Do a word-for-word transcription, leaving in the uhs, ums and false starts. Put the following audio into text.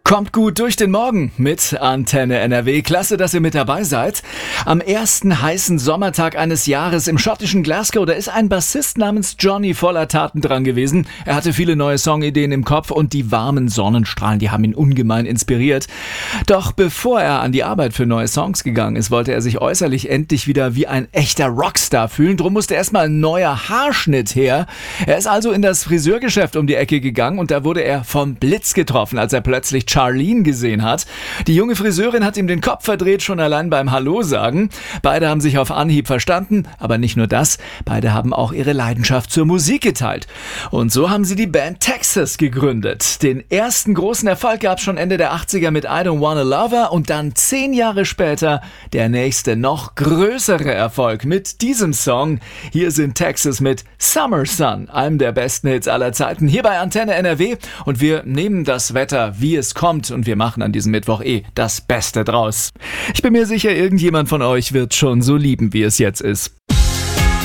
Kommt gut durch den Morgen mit Antenne N R W. Klasse, dass ihr mit dabei seid. Am ersten heißen Sommertag eines Jahres im schottischen Glasgow, da ist ein Bassist namens Johnny voller Taten dran gewesen. Er hatte viele neue Songideen im Kopf und die warmen Sonnenstrahlen, die haben ihn ungemein inspiriert. Doch bevor er an die Arbeit für neue Songs gegangen ist, wollte er sich äußerlich endlich wieder wie ein echter Rockstar fühlen. Drum musste erstmal ein neuer Haarschnitt her. Er ist also in das Friseurgeschäft um die Ecke gegangen und da wurde er vom Blitz getroffen, als er plötzlich Charlene gesehen hat. Die junge Friseurin hat ihm den Kopf verdreht, schon allein beim Hallo sagen. Beide haben sich auf Anhieb verstanden, aber nicht nur das, beide haben auch ihre Leidenschaft zur Musik geteilt. Und so haben sie die Band Texas gegründet. Den ersten großen Erfolg gab es schon Ende der achtziger mit I Don't Wanna Love Her und dann zehn Jahre später der nächste, noch größere Erfolg mit diesem Song. Hier sind Texas mit Summer Sun, einem der besten Hits aller Zeiten, hier bei Antenne N R W, und wir nehmen das Wetter, wie es kommt, und wir machen an diesem Mittwoch eh das Beste draus. Ich bin mir sicher, irgendjemand von euch wird schon so lieben, wie es jetzt ist.